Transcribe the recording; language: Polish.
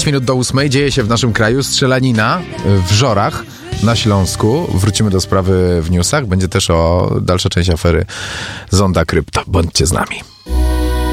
5 minut do 8 dzieje się w naszym kraju strzelanina w Żorach na Śląsku. Wrócimy do sprawy w newsach. Będzie też dalsza część afery Zonda Krypto. Bądźcie z nami.